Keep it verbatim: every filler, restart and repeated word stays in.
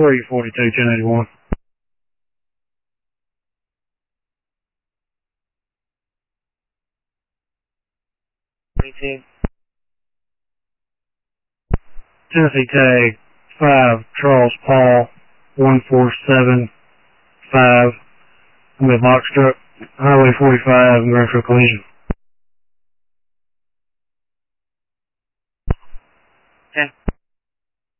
three forty-two, ten eighty-one. twenty-two. Tennessee tag five, Charles Paul, one four seven five. I'm at Box Truck, Highway forty-five, Metro Collision.